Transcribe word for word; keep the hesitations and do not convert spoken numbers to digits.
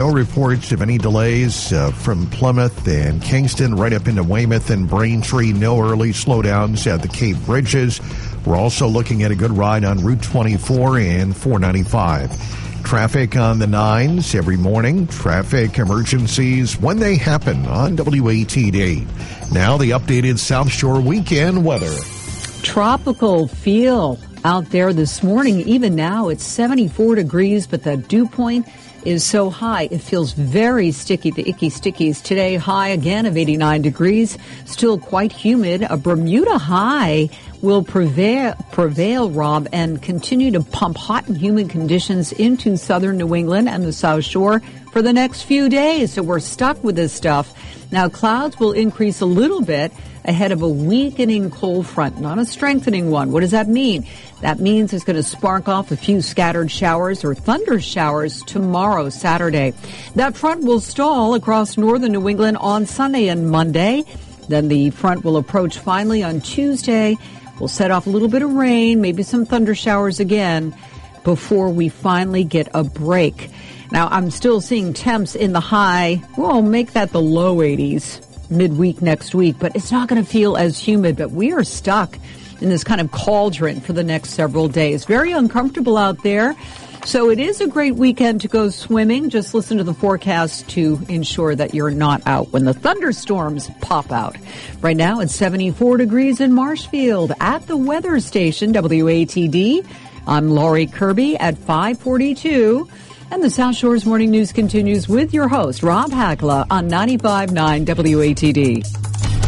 no reports of any delays uh, from Plymouth and Kingston right up into Weymouth and Braintree. No early slowdowns at the Cape Bridges. We're also looking at a good ride on Route twenty-four and four ninety-five. Traffic on the nines every morning. Traffic emergencies when they happen on W A T D. Now the updated South Shore weekend weather. Tropical feel out there this morning. Even now it's seventy-four degrees, but the dew point is so high it feels very sticky. The icky stickies today, high again of eighty-nine degrees, still quite humid. A Bermuda high will prevail, prevail, Rob, and continue to pump hot and humid conditions into southern New England and the South Shore for the next few days. So we're stuck with this stuff. Now, clouds will increase a little bit ahead of a weakening cold front, not a strengthening one. What does that mean? That means it's going to spark off a few scattered showers or thunder showers tomorrow, Saturday. That front will stall across northern New England on Sunday and Monday. Then the front will approach finally on Tuesday. We'll set off a little bit of rain, maybe some thunder showers again before we finally get a break. Now, I'm still seeing temps in the high. We'll make that the low eighties midweek next week, but it's not going to feel as humid. But we are stuck in this kind of cauldron for the next several days. Very uncomfortable out there. So it is a great weekend to go swimming. Just listen to the forecast to ensure that you're not out when the thunderstorms pop out. Right now it's seventy-four degrees in Marshfield at the weather station, W A T D. I'm Laurie Kirby at five forty-two. And the South Shore's Morning News continues with your host, Rob Hakla, on ninety-five point nine W A T D.